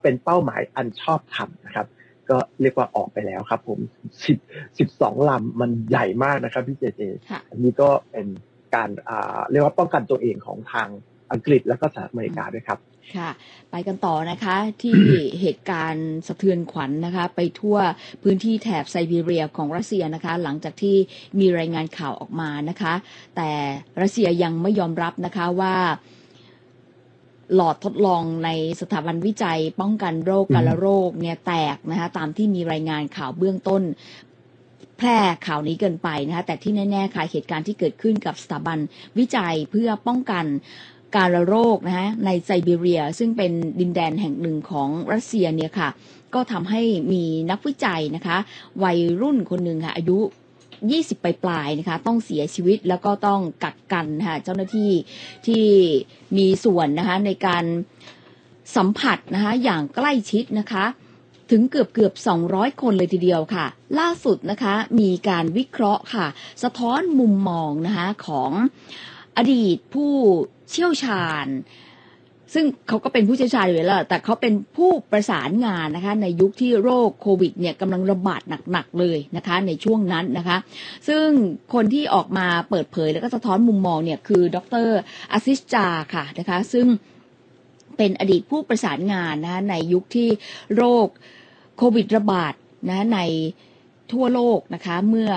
เป็นเป้าหมายอันชอบธรรมนะครับก็เรียกว่าออกไปแล้วครับผม12ลำมันใหญ่มากนะครับพี่เจเจอันนี้ก็เป็นการเรียกว่าป้องกันตัวเองของทางอังกฤษแล้วก็สหรัฐอเมริกาด้วยครับค่ะไปกันต่อนะคะที่ เหตุการณ์สะเทือนขวัญนะคะไปทั่วพื้นที่แถบไซบีเรียของรัสเซียนะคะหลังจากที่มีรายงานข่าวออกมานะคะแต่รัสเซียยังไม่ยอมรับนะคะว่าหลอดทดลองในสถาบันวิจัยป้องกันโรคกาฬโรคเนี่ยแตกนะคะตามที่มีรายงานข่าวเบื้องต้นแพร่ข่าวนี้เกินไปนะคะแต่ที่แน่ๆค่ะเหตุการณ์ที่เกิดขึ้นกับสถาบันวิจัยเพื่อป้องกันกาฬโรคนะในไซบีเรียซึ่งเป็นดินแดนแห่งหนึ่งของรัสเซียเนี่ยค่ะก็ทำให้มีนักวิจัยนะคะวัยรุ่นคนหนึ่งค่ะอายุ20ปลายๆนะคะต้องเสียชีวิตแล้วก็ต้องกักกันค่ะเจ้าหน้าที่ที่มีส่วนนะคะในการสัมผัสนะคะอย่างใกล้ชิดนะคะถึงเกือบ200คนเลยทีเดียวค่ะล่าสุดนะคะมีการวิเคราะห์ค่ะสะท้อนมุมมองนะคะของอดีตผู้เชี่ยวชาญซึ่งเขาก็เป็นผู้เชี่ยวชาญอยู่แล้วแต่เขาเป็นผู้ประสานงานนะคะในยุคที่โรคโควิดเนี่ยกำลังระบาดหนักๆเลยนะคะในช่วงนั้นนะคะซึ่งคนที่ออกมาเปิดเผยแล้วก็สะท้อนมุมมองเนี่ยคือดร.อาซิสจาค่ะนะคะซึ่งเป็นอดีตผู้ประสานงานนะคะในยุคที่โรคโควิดระบาดนะในทั่วโลกนะคะเมื่อ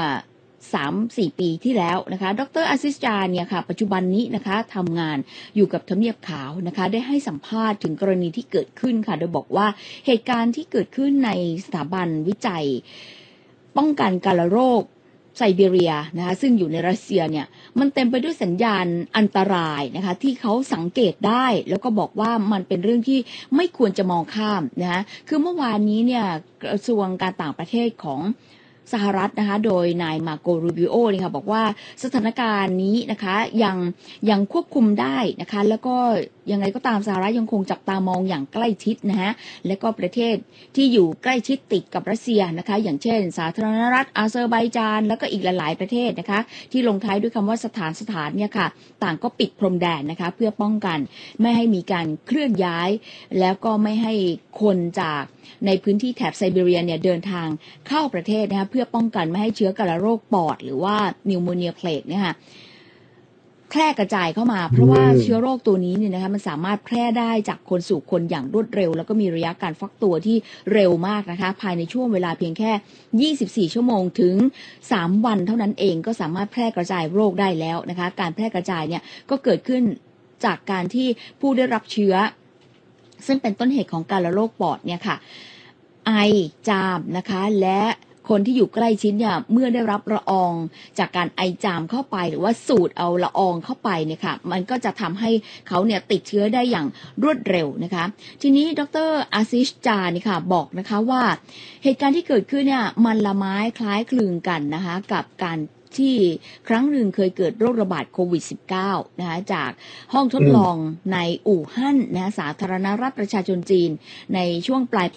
3-4 ปีที่แล้วนะคะดร.อาซิสจาเนี่ยค่ะปัจจุบันนี้นะคะทำงานอยู่กับทำเนียบขาวนะคะได้ให้สัมภาษณ์ถึงกรณีที่เกิดขึ้นค่ะโดยบอกว่าเหตุการณ์ที่เกิดขึ้นในสถาบันวิจัยป้องกันกาฬโรคไซบีเรียนะคะซึ่งอยู่ในรัสเซียเนี่ยมันเต็มไปด้วยสัญญาณอันตรายนะคะที่เขาสังเกตได้แล้วก็บอกว่ามันเป็นเรื่องที่ไม่ควรจะมองข้ามนะคะคือเมื่อวานนี้เนี่ยกระทรวงการต่างประเทศของสหรัฐนะคะโดยนายมาโกรูบิโอเนี่ยค่ะบอกว่าสถานการณ์นี้นะคะยังควบคุมได้นะคะแล้วก็ยังไงก็ตามสหรัฐยังคงจับตามองอย่างใกล้ชิดนะฮะและก็ประเทศที่อยู่ใกล้ชิดติดกับรัสเซียนะคะอย่างเช่นสาธารณรัฐอาเซอร์ไบจานแล้วก็อีกหลายๆประเทศนะคะที่ลงท้ายด้วยคำว่าสถานเนี่ยค่ะต่างก็ปิดพรมแดนนะคะเพื่อป้องกันไม่ให้มีการเคลื่อนย้ายแล้วก็ไม่ให้คนจากในพื้นที่แถบไซบีเรียเนี่ยเดินทางเข้าประเทศนะคะเพื่อป้องกันไม่ให้เชื้อกาฬโรคปอดหรือว่านิวโมเนียเพลกเนี่ยค่ะแพร่กระจายเข้ามาเพราะว่าเชื้อโรคตัวนี้เนี่ยนะคะมันสามารถแพร่ได้จากคนสู่คนอย่างรวดเร็วแล้วก็มีระยะการฟักตัวที่เร็วมากนะคะภายในช่วงเวลาเพียงแค่24ชั่วโมงถึง3วันเท่านั้นเองก็สามารถแพร่กระจายโรคได้แล้วนะคะการแพร่กระจายเนี่ยก็เกิดขึ้นจากการที่ผู้ได้รับเชื้อซึ่งเป็นต้นเหตุของกาฬโรคปอดเนี่ยค่ะไอจามนะคะและคนที่อยู่ใกล้ชิดเนี่ยเมื่อได้รับละอองจากการไอจามเข้าไปหรือว่าสูดเอาละอองเข้าไปเนี่ยค่ะมันก็จะทำให้เขาเนี่ยติดเชื้อได้อย่างรวดเร็วนะคะทีนี้ดร.อาซิชจานี่ค่ะบอกนะคะว่าเหตุการณ์ที่เกิดขึ้นเนี่ยมันละไม้คล้ายคลึงกันนะคะกับการที่ครั้งหนึ่งเคยเกิดโรคระบาดโควิด -19 นะคะจากห้องทดลองในอู่ฮั่นนะสาธารณรัฐประชาชนจีนในช่วงปลายปี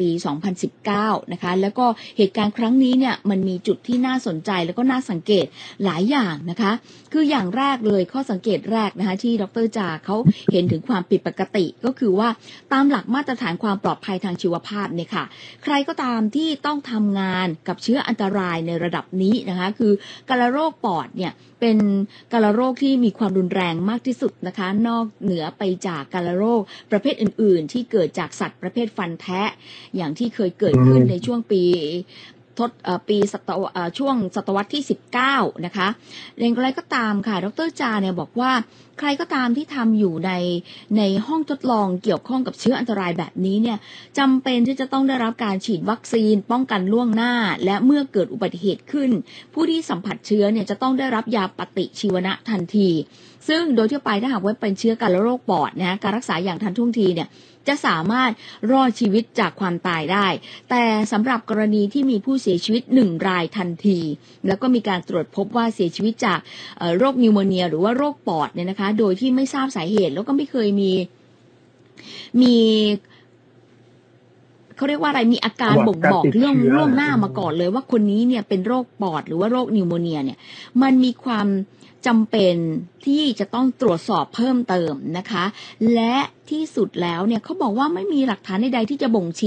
2019 นะคะแล้วก็เหตุการณ์ครั้งนี้เนี่ยมันมีจุดที่น่าสนใจแล้วก็น่าสังเกตหลายอย่างนะคะคืออย่างแรกเลยข้อสังเกตแรกนะคะที่ดร.จาเขาเห็นถึงความผิดปกติก็คือว่าตามหลักมาตรฐานความปลอดภัยทางชีวภาพเนี่ยค่ะใครก็ตามที่ต้องทำงานกับเชื้ออันตรายในระดับนี้นะคะคือกาฬโรคปอดเนี่ยเป็นกาฬโรคที่มีความรุนแรงมากที่สุดนะคะนอกเหนือไปจากกาฬโรคประเภทอื่นๆที่เกิดจากสัตว์ประเภทฟันแทะอย่างที่เคยเกิดขึ้นในช่วงช่วงศตวรรษที่19นะคะอย่างไรก็ตามค่ะดร.จาเนี่ยบอกว่าใครก็ตามที่ทำอยู่ในห้องทดลองเกี่ยวข้องกับเชื้ออันตรายแบบนี้เนี่ยจำเป็นที่จะต้องได้รับการฉีดวัคซีนป้องกันล่วงหน้าและเมื่อเกิดอุบัติเหตุขึ้นผู้ที่สัมผัสเชื้อเนี่ยจะต้องได้รับยาปฏิชีวนะทันทีซึ่งโดยทั่วไปถ้าหากว่าเป็นเชื้อกาฬโรคปอดนะการรักษาอย่างทันท่วงทีเนี่ยจะสามารถรอดชีวิตจากความตายได้แต่สำหรับกรณีที่มีผู้เสียชีวิต1รายทันทีแล้วก็มีการตรวจพบว่าเสียชีวิตจากโรคนิวโมเนียหรือว่าโรคปอดเนี่ยนะคะโดยที่ไม่ทราบสาเหตุแล้วก็ไม่เคยมีเขาเรียกว่าอะไรมีอาการบ่งบอกเรื่องล่วงหน้ามาก่อนเลยว่าคนนี้เนี่ยเป็นโรคปอดหรือว่าโรคนิวโมเนียเนี่ยมันมีความจำเป็นที่จะต้องตรวจสอบเพิ่มเติมนะคะและที่สุดแล้วเนี่ยเขาบอกว่าไม่มีหลักฐานใดๆที่จะบ่งชี้